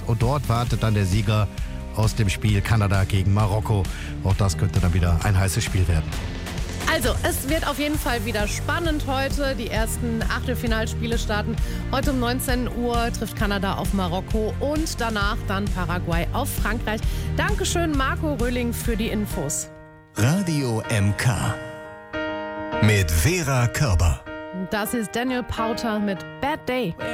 Und dort wartet dann der Sieger aus dem Spiel Kanada gegen Marokko. Auch das könnte dann wieder ein heißes Spiel werden. Also, es wird auf jeden Fall wieder spannend heute. Die ersten Achtelfinalspiele starten. Heute um 19 Uhr trifft Kanada auf Marokko und danach dann Paraguay auf Frankreich. Dankeschön, Marco Röhling, für die Infos. Radio MK mit Vera Körber. Das ist Daniel Powter mit Bad Day.